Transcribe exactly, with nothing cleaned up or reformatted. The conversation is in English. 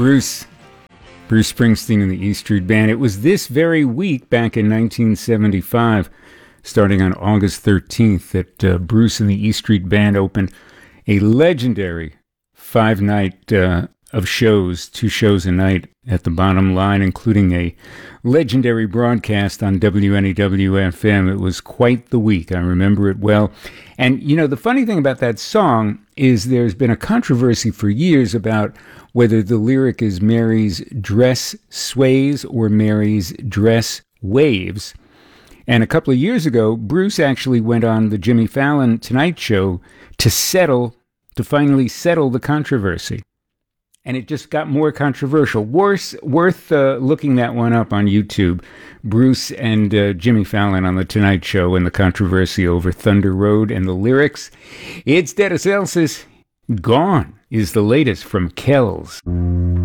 Bruce. Bruce Springsteen and the E Street Band. It was this very week back in nineteen seventy-five, starting on August thirteenth, that uh, Bruce and the E Street Band opened a legendary five-night uh, of shows, two shows a night at the Bottom Line, including a legendary broadcast on W N E W F M. It was quite the week. I remember it well. And, you know, the funny thing about that song is there's been a controversy for years about whether the lyric is Mary's dress sways or Mary's dress waves. And a couple of years ago, Bruce actually went on the Jimmy Fallon Tonight Show to settle, to finally settle the controversy. And it just got more controversial. Worth, worth uh, looking that one up on YouTube. Bruce and uh, Jimmy Fallon on The Tonight Show and the controversy over Thunder Road and the lyrics. It's Dennis Elsas. Gone is the latest from Kells.